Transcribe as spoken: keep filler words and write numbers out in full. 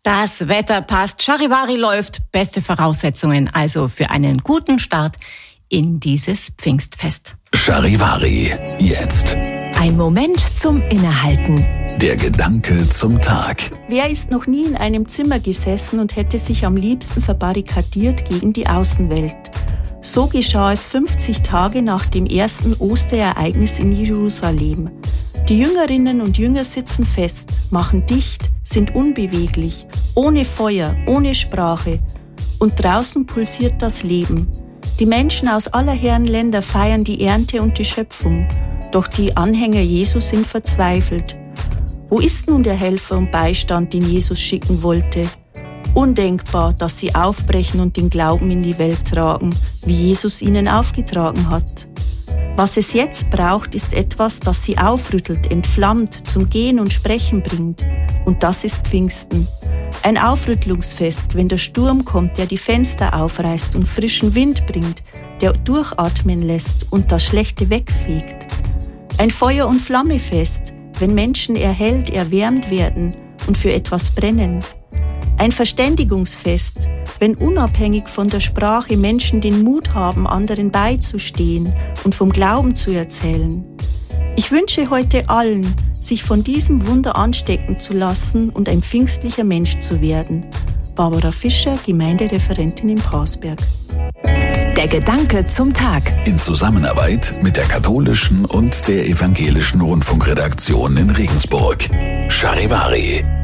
Das Wetter passt, Charivari läuft, beste Voraussetzungen also für einen guten Start in dieses Pfingstfest. Charivari, jetzt. Ein Moment zum Innehalten. Der Gedanke zum Tag. Wer ist noch nie in einem Zimmer gesessen und hätte sich am liebsten verbarrikadiert gegen die Außenwelt? So geschah es fünfzig Tage nach dem ersten Osterereignis in Jerusalem. Die Jüngerinnen und Jünger sitzen fest, machen dicht, sind unbeweglich, ohne Feuer, ohne Sprache. Und draußen pulsiert das Leben. Die Menschen aus aller Herren Länder feiern die Ernte und die Schöpfung. Doch die Anhänger Jesu sind verzweifelt. Wo ist nun der Helfer und Beistand, den Jesus schicken wollte? Undenkbar, dass sie aufbrechen und den Glauben in die Welt tragen, wie Jesus ihnen aufgetragen hat. Was es jetzt braucht, ist etwas, das sie aufrüttelt, entflammt, zum Gehen und Sprechen bringt. Und das ist Pfingsten. Ein Aufrüttelungsfest, wenn der Sturm kommt, der die Fenster aufreißt und frischen Wind bringt, der durchatmen lässt und das Schlechte wegfegt. Ein Feuer- und Flammefest, wenn Menschen erhellt, erwärmt werden und für etwas brennen. Ein Verständigungsfest, wenn unabhängig von der Sprache Menschen den Mut haben, anderen beizustehen und vom Glauben zu erzählen. Ich wünsche heute allen, sich von diesem Wunder anstecken zu lassen und ein pfingstlicher Mensch zu werden. Barbara Fischer, Gemeindereferentin in Parsberg. Der Gedanke zum Tag. In Zusammenarbeit mit der katholischen und der evangelischen Rundfunkredaktion in Regensburg. Charivari.